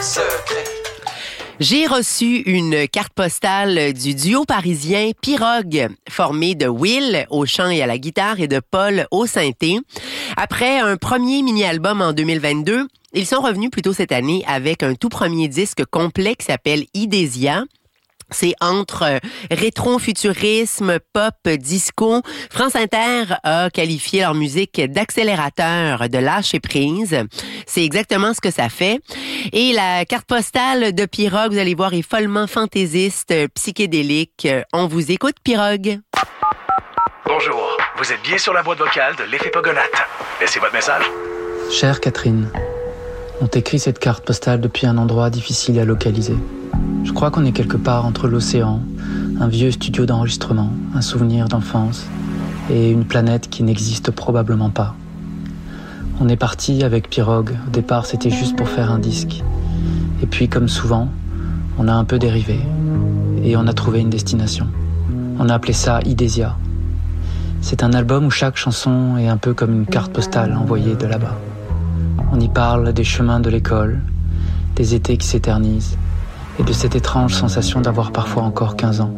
secret. J'ai reçu une carte postale du duo parisien Pirogue, formé de Will au chant et à la guitare et de Paul au synthé. Après un premier mini-album en 2022, ils sont revenus plus tôt cette année avec un tout premier disque complet qui s'appelle Idésia. C'est entre rétro-futurisme, pop, disco. France Inter a qualifié leur musique d'accélérateur, de lâcher prise. C'est exactement ce que ça fait. Et la carte postale de Pirogue, vous allez voir, est follement fantaisiste, psychédélique. On vous écoute, Pirogue. Bonjour, vous êtes bien sur la boîte vocale de l'effet Pogonate. Laissez votre message. Chère Catherine, on t'écrit cette carte postale depuis un endroit difficile à localiser. Je crois qu'on est quelque part entre l'océan, un vieux studio d'enregistrement, un souvenir d'enfance et une planète qui n'existe probablement pas. On est parti avec Pirogue. Au départ, c'était juste pour faire un disque. Et puis, comme souvent, on a un peu dérivé et on a trouvé une destination. On a appelé ça Idésia. C'est un album où chaque chanson est un peu comme une carte postale envoyée de là-bas. On y parle des chemins de l'école, des étés qui s'éternisent, et de cette étrange sensation d'avoir parfois encore 15 ans.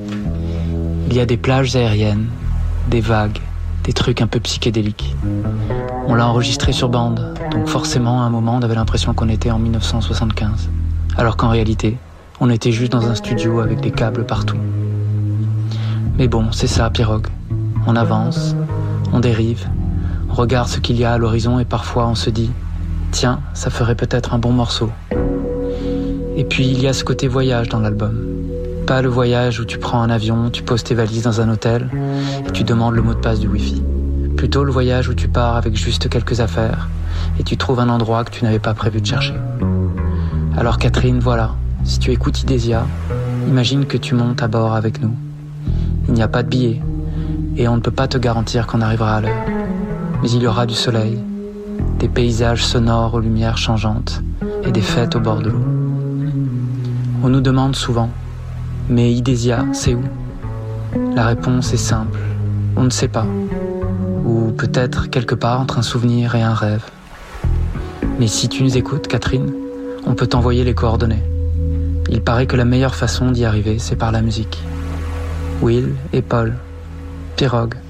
Il y a des plages aériennes, des vagues, des trucs un peu psychédéliques. On l'a enregistré sur bande, donc forcément à un moment on avait l'impression qu'on était en 1975, alors qu'en réalité, on était juste dans un studio avec des câbles partout. Mais bon, c'est ça, Pirogue. On avance, on dérive, on regarde ce qu'il y a à l'horizon et parfois on se dit « Tiens, ça ferait peut-être un bon morceau ». Et puis il y a ce côté voyage dans l'album. Pas le voyage où tu prends un avion, tu poses tes valises dans un hôtel et tu demandes le mot de passe du Wi-Fi. Plutôt le voyage où tu pars avec juste quelques affaires et tu trouves un endroit que tu n'avais pas prévu de chercher. Alors Catherine, voilà, si tu écoutes Idésia, imagine que tu montes à bord avec nous. Il n'y a pas de billet et on ne peut pas te garantir qu'on arrivera à l'heure. Mais il y aura du soleil, des paysages sonores aux lumières changeantes et des fêtes au bord de l'eau. On nous demande souvent, mais Idésia, c'est où ? La réponse est simple, on ne sait pas. Ou peut-être quelque part entre un souvenir et un rêve. Mais si tu nous écoutes, Catherine, on peut t'envoyer les coordonnées. Il paraît que la meilleure façon d'y arriver, c'est par la musique. Will et Paul, Pirogue.